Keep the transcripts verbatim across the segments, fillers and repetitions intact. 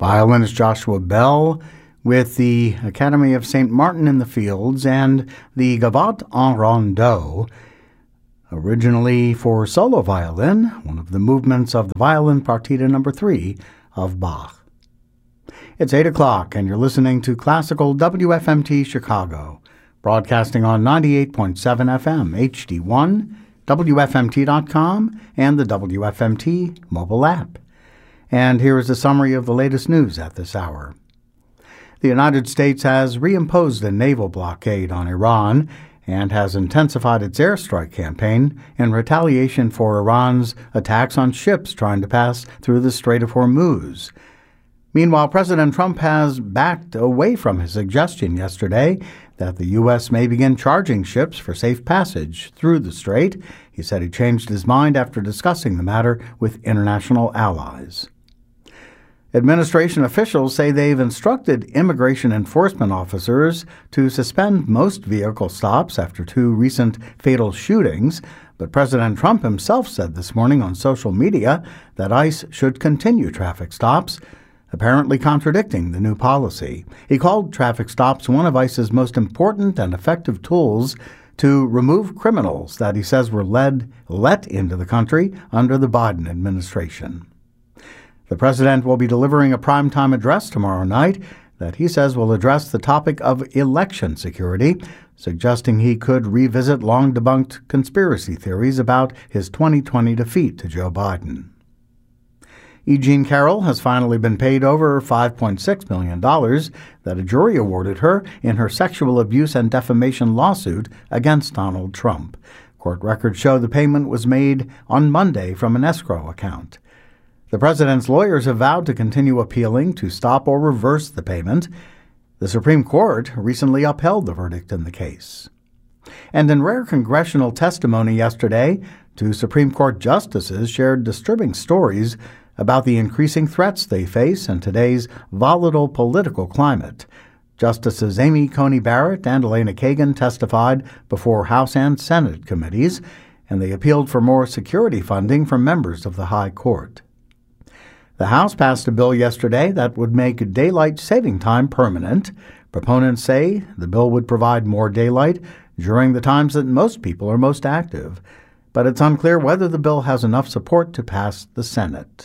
Violinist Joshua Bell with the Academy of Saint Martin in the Fields and the Gavotte en Rondeau, originally for solo violin, one of the movements of the Violin Partita number three of Bach. It's eight o'clock and you're listening to Classical W F M T Chicago, broadcasting on ninety-eight point seven F M, H D one, W F M T dot com, and the W F M T mobile app. And here is a summary of the latest news at this hour. The United States has reimposed a naval blockade on Iran and has intensified its airstrike campaign in retaliation for Iran's attacks on ships trying to pass through the Strait of Hormuz. Meanwhile, President Trump has backed away from his suggestion yesterday that the U S may begin charging ships for safe passage through the strait. He said he changed his mind after discussing the matter with international allies. Administration officials say they've instructed immigration enforcement officers to suspend most vehicle stops after two recent fatal shootings, but President Trump himself said this morning on social media that ICE should continue traffic stops, apparently contradicting the new policy. He called traffic stops one of ICE's most important and effective tools to remove criminals that he says were led, let into the country under the Biden administration. The president will be delivering a primetime address tomorrow night that he says will address the topic of election security, suggesting he could revisit long-debunked conspiracy theories about his twenty twenty defeat to Joe Biden. E. Jean Carroll has finally been paid over five point six million dollars that a jury awarded her in her sexual abuse and defamation lawsuit against Donald Trump. Court records show the payment was made on Monday from an escrow account. The president's lawyers have vowed to continue appealing to stop or reverse the payment. The Supreme Court recently upheld the verdict in the case. And in rare congressional testimony yesterday, two Supreme Court justices shared disturbing stories about the increasing threats they face in today's volatile political climate. Justices Amy Coney Barrett and Elena Kagan testified before House and Senate committees, and they appealed for more security funding from members of the High Court. The House passed a bill yesterday that would make daylight saving time permanent. Proponents say the bill would provide more daylight during the times that most people are most active, but it's unclear whether the bill has enough support to pass the Senate.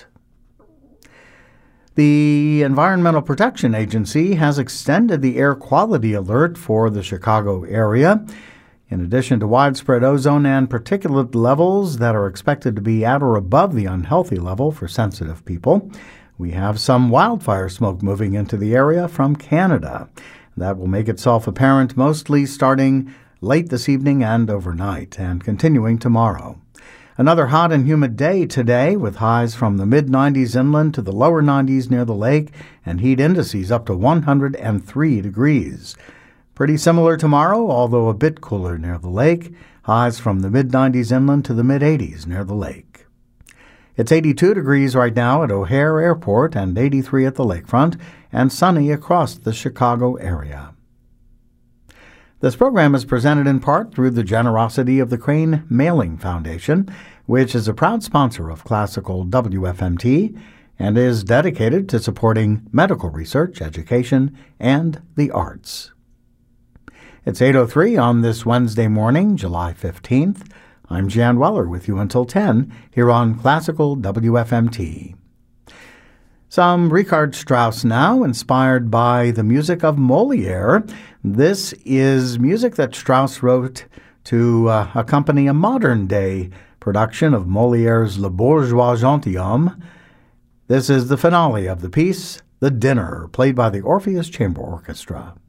The Environmental Protection Agency has extended the air quality alert for the Chicago area. In addition to widespread ozone and particulate levels that are expected to be at or above the unhealthy level for sensitive people, we have some wildfire smoke moving into the area from Canada. That will make itself apparent mostly starting late this evening and overnight, and continuing tomorrow. Another hot and humid day today, with highs from the mid nineties inland to the lower nineties near the lake, and heat indices up to one hundred three degrees. Pretty similar tomorrow, although a bit cooler near the lake. Highs from the mid nineties inland to the mid eighties near the lake. It's eighty-two degrees right now at O'Hare Airport and eighty-three at the lakefront, and sunny across the Chicago area. This program is presented in part through the generosity of the Crane Mailing Foundation, which is a proud sponsor of Classical W F M T and is dedicated to supporting medical research, education, and the arts. It's eight oh three on this Wednesday morning, July fifteenth. I'm Jan Weller with you until ten here on Classical W F M T. Some Richard Strauss now, inspired by the music of Molière. This is music that Strauss wrote to uh, accompany a modern-day production of Molière's Le Bourgeois Gentilhomme. This is the finale of the piece, The Dinner, played by the Orpheus Chamber Orchestra.